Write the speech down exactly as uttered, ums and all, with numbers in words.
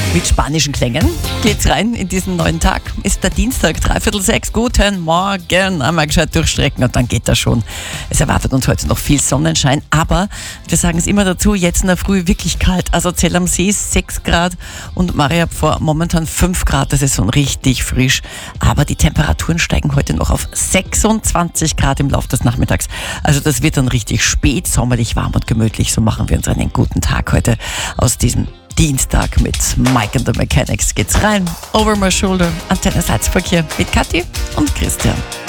Mit spanischen Klängen geht's rein in diesen neuen Tag. Ist der Dienstag, dreiviertel sechs. Guten Morgen. Einmal gescheit durchstrecken und dann geht das schon. Es erwartet uns heute noch viel Sonnenschein, aber wir sagen es immer dazu, jetzt in der Früh wirklich kalt. Also Zell am See sechs Grad und Mariapur momentan fünf Grad. Das ist schon richtig frisch. Aber die Temperaturen steigen heute noch auf sechsundzwanzig Grad im Laufe des Nachmittags. Also das wird dann richtig spät, sommerlich warm und gemütlich. So machen wir uns einen guten Tag heute aus diesem Dienstag mit Mike and the Mechanics geht's rein. Over my shoulder, Antenne Salzburg hier mit Kathi und Christian.